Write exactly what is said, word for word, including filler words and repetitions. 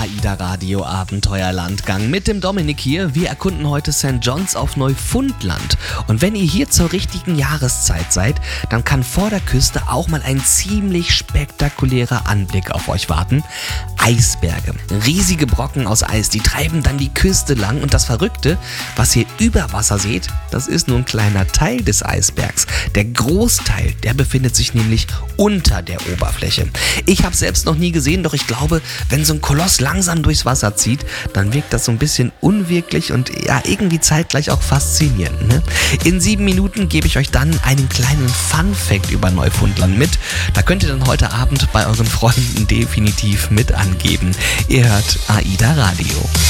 AIDA Radio Abenteuerlandgang mit dem Dominik hier. Wir erkunden heute Sankt John's auf Neufundland. Und wenn ihr hier zur richtigen Jahreszeit seid, dann kann vor der Küste auch mal ein ziemlich spektakulärer Anblick auf euch warten. Eisberge, riesige Brocken aus Eis, die treiben dann die Küste lang. Und das Verrückte, was ihr über Wasser seht, das ist nur ein kleiner Teil des Eisbergs. Der Großteil, der befindet sich nämlich unter der Oberfläche. Ich habe es selbst noch nie gesehen, doch ich glaube, wenn so ein Koloss langsam durchs Wasser zieht, dann wirkt das so ein bisschen unwirklich und ja, irgendwie zeitgleich auch faszinierend. Ne? In sieben Minuten gebe ich euch dann einen kleinen Fun-Fact über Neufundland mit. Da könnt ihr dann heute Abend bei euren Freunden definitiv mit angeben. Ihr hört AIDA Radio.